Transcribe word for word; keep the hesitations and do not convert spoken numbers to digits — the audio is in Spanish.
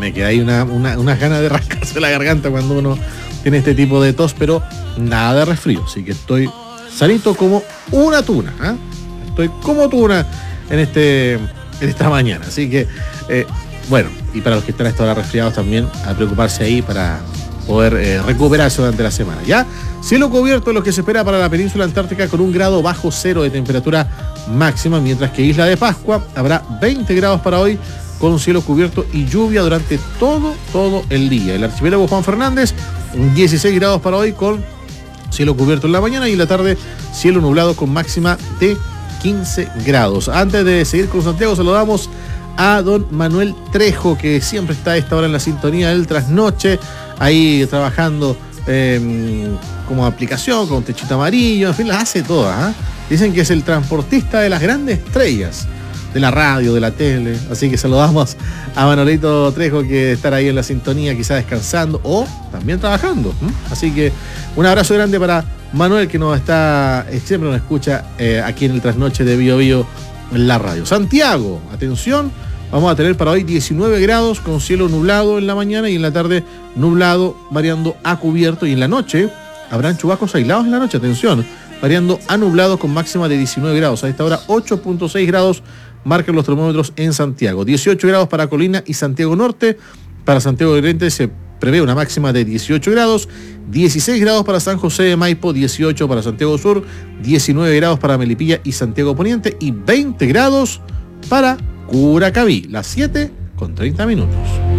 me queda ahí una, una, unas ganas de rascarse la garganta cuando uno tiene este tipo de tos, pero nada de resfrío, así que estoy sanito como una tuna, ¿eh? Estoy como tuna en este en esta mañana, así que eh, bueno, y para los que están a esta hora resfriados también, a preocuparse ahí para poder eh, recuperarse durante la semana. Ya, cielo cubierto, lo que se espera para la península antártica con un grado bajo cero de temperatura máxima, mientras que Isla de Pascua habrá veinte grados para hoy, con un cielo cubierto y lluvia durante todo, todo el día. El archipiélago Juan Fernández, dieciséis grados para hoy, con cielo cubierto en la mañana, y en la tarde cielo nublado con máxima de quince grados. Antes de seguir con Santiago, saludamos a don Manuel Trejo, que siempre está a esta hora en la sintonía del trasnoche, ahí trabajando eh, como aplicación, con techito amarillo, en fin, las hace todas, ¿eh? Dicen que es el transportista de las grandes estrellas de la radio, de la tele, así que saludamos a Manolito Trejo, que estará ahí en la sintonía, quizás descansando o también trabajando, ¿eh? Así que un abrazo grande para Manuel, que nos está, siempre nos escucha eh, aquí en el trasnoche de Bio Bio en la radio. Santiago, atención, vamos a tener para hoy diecinueve grados con cielo nublado en la mañana, y en la tarde nublado variando a cubierto, y en la noche habrán chubascos aislados en la noche, atención, variando a nublado con máxima de diecinueve grados. A esta hora ocho punto seis grados marcan los termómetros en Santiago, dieciocho grados para Colina y Santiago Norte. Para Santiago del Oriente se prevé una máxima de dieciocho grados, dieciséis grados para San José de Maipo, dieciocho para Santiago Sur, diecinueve grados para Melipilla y Santiago Poniente, y veinte grados para Curacaví. Las siete con treinta minutos.